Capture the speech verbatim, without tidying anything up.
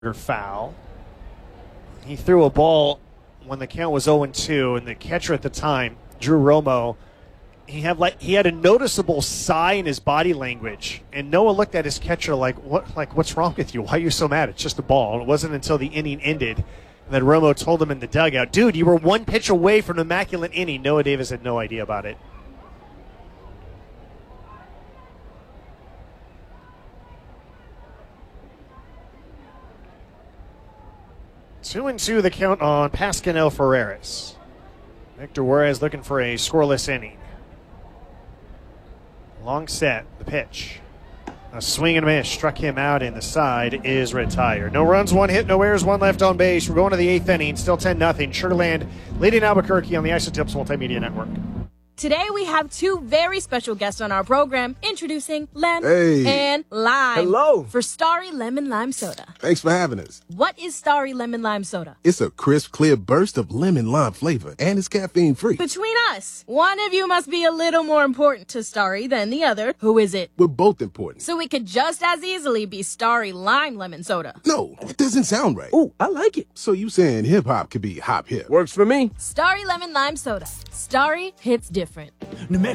foul. He threw a ball when the count was oh and two, and the catcher at the time, Drew Romo, he had like he had a noticeable sigh in his body language, and Noah looked at his catcher like, "What? Like, what's wrong with you? Why are you so mad? It's just a ball." And it wasn't until the inning ended that Romo told him in the dugout, "Dude, you were one pitch away from an immaculate inning." Noah Davis had no idea about it. Two and two, the count on Pascal Ferreras. Victor Juarez looking for a scoreless inning. Long set, the pitch. A swing and a miss struck him out, and the side is retired. No runs, one hit, no errors, one left on base. We're going to the eighth inning, still ten nothing. Sugarland leading Albuquerque on the Isotopes Multimedia Network. Today we have two very special guests on our program, introducing Lem Hey. and Lime. Hello. For Starry Lemon Lime Soda. Thanks for having us. What is Starry Lemon Lime Soda? It's a crisp, clear burst of lemon lime flavor, and it's caffeine free. Between us, one of you must be a little more important to Starry than the other. Who is it? We're both important. So it could just as easily be Starry Lime Lemon Soda. No, it doesn't sound right. Ooh, I like it. So you saying hip hop could be hop hip? Works for me. Starry Lemon Lime Soda. Starry hits different.